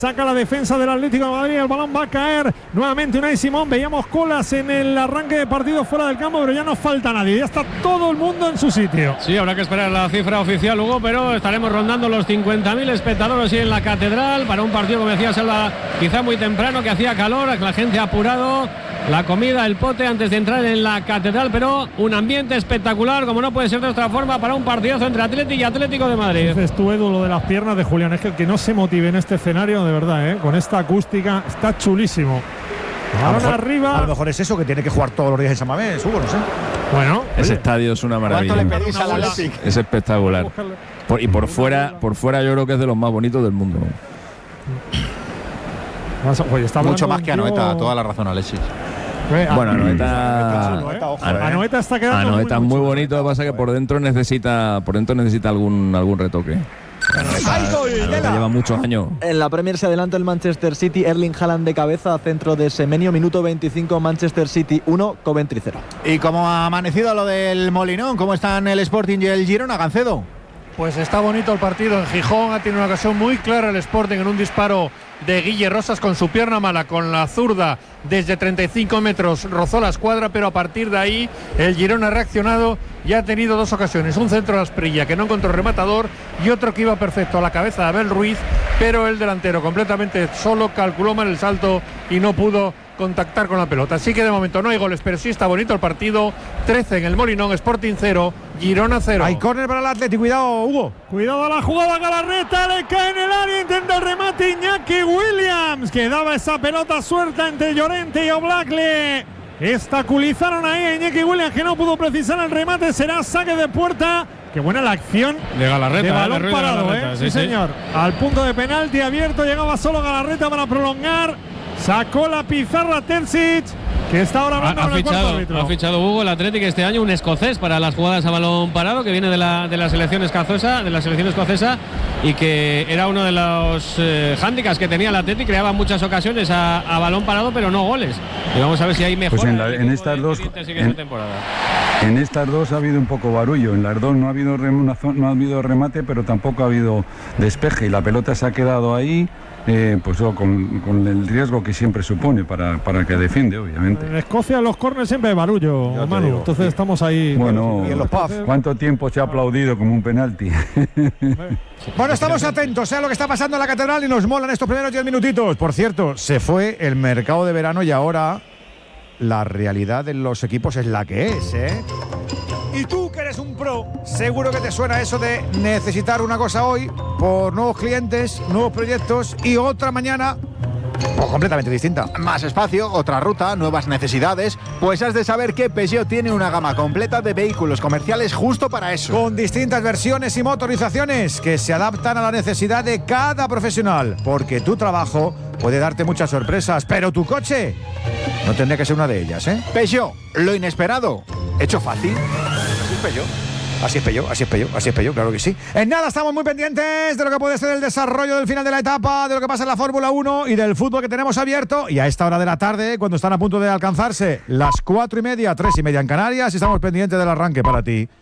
Saca la defensa del Atlético de Madrid, el balón va a caer nuevamente Unai Simón. Veíamos colas en el arranque de partido fuera del campo, pero ya no falta nadie, ya está todo el mundo en su sitio. Sí, habrá que esperar la cifra oficial, Hugo, pero estaremos rondando los 50.000 espectadores en la Catedral para un partido, como decía Salva, quizá muy temprano, que hacía calor, que la gente ha apurado la comida, el pote antes de entrar en la Catedral, pero un ambiente espectacular, como no puede ser de otra forma, para un partidazo entre Athletic y Atlético de Madrid. Dices tú, Edu, lo de las piernas de Julián, es que el que no se motive en este escenario, de verdad, con esta acústica, está chulísimo. Ahora arriba. A lo mejor es eso, que tiene que jugar todos los días en San Mamés, Hugo, no sé. Bueno, ese estadio es una maravilla. ¿Cuánto le pedís al Athletic? Es espectacular. Y por fuera yo creo que es de los más bonitos del mundo. Oye, mucho más que Anoeta, toda la razón, Alexis. Bueno, Anoeta está quedando Anoeta muy bonito, lo que pasa es que por dentro necesita algún retoque. Lleva muchos años. En la Premier se adelanta el Manchester City, Erling Haaland de cabeza, centro de Semenyo, minuto 25, Manchester City 1, Coventry 0. ¿Y cómo ha amanecido lo del Molinón? ¿Cómo están el Sporting y el Girona, Gancedo? Pues está bonito el partido en Gijón, ha tenido una ocasión muy clara el Sporting en un disparo de Guille Rosas con su pierna mala, con la zurda desde 35 metros, rozó la escuadra, pero a partir de ahí el Girona ha reaccionado y ha tenido dos ocasiones, un centro de Asprilla que no encontró rematador y otro que iba perfecto a la cabeza de Abel Ruiz, pero el delantero completamente solo calculó mal el salto y no pudo contactar con la pelota. Así que de momento no hay goles, pero sí está bonito el partido. 13 en el Molinón, Sporting 0, Girona 0. Hay córner para el Atlético, cuidado, Hugo. Cuidado a la jugada, Galarreta, le cae en el área, intenta el remate Iñaki Williams, que daba esa pelota suelta entre Llorente y Oblakle. Estaculizaron ahí a Iñaki Williams, que no pudo precisar el remate, será saque de puerta. Qué buena la acción de Galarreta, de balón de parado, Galarreta, sí, señor. Al punto de penalti abierto, llegaba solo Galarreta para prolongar. Sacó la pizarra Terzic, que está ahora hablando con el cuarto árbitro. Ha fichado Hugo el Atlético este año un escocés para las jugadas a balón parado, que viene de la selección escocesa, y que era uno de los hándicaps que tenía el Atlético, creaba muchas ocasiones a balón parado, pero no goles. Y vamos a ver si hay mejor. Pues en estas dos ha habido un poco barullo. En las dos no ha habido remate, pero tampoco ha habido despeje y la pelota se ha quedado ahí. Pues con el riesgo que siempre supone para el que defiende, obviamente. En Escocia los córneres siempre hay barullo, Manu. Digo, entonces estamos ahí. Bueno, y en los pubs. ¿Cuánto tiempo se ha aplaudido como un penalti? Bueno, estamos atentos a lo que está pasando en la Catedral y nos molan estos primeros 10 minutitos. Por cierto, se fue el mercado de verano y ahora la realidad de los equipos es la que es, ¿eh? Y tú, que eres un pro, seguro que te suena eso de necesitar una cosa hoy por nuevos clientes, nuevos proyectos y otra mañana completamente distinta. Más espacio, otra ruta, nuevas necesidades. Pues has de saber que Peugeot tiene una gama completa de vehículos comerciales justo para eso. Con distintas versiones y motorizaciones que se adaptan a la necesidad de cada profesional. Porque tu trabajo puede darte muchas sorpresas, pero tu coche no tendría que ser una de ellas, ¿eh? Peugeot, lo inesperado, hecho fácil. Así es Peugeot. Así es Peugeot, claro que sí. En nada, estamos muy pendientes de lo que puede ser el desarrollo del final de la etapa, de lo que pasa en la Fórmula 1 y del fútbol que tenemos abierto. Y a esta hora de la tarde, cuando están a punto de alcanzarse las 4:30, 3:30 en Canarias, estamos pendientes del arranque para ti